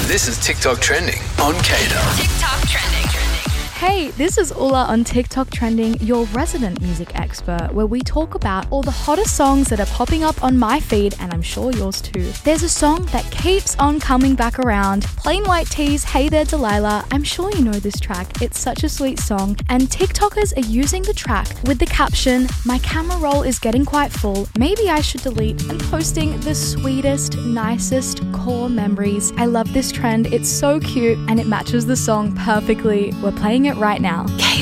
This is TikTok Trending on Kato. TikTok Trending. Hey, this is Ula on TikTok Trending, your resident music expert, where we talk about all the hottest songs that are popping up on my feed, and I'm sure yours too. There's a song that keeps on coming back around. Plain White T's Hey There Delilah. I'm sure you know this track. It's such a sweet song, and TikTokers are using the track with the caption, "My camera roll is getting quite full. Maybe I should delete," and posting the sweetest, nicest core memories. I love this trend. It's so cute and it matches the song perfectly. We're playing it right now. Kato.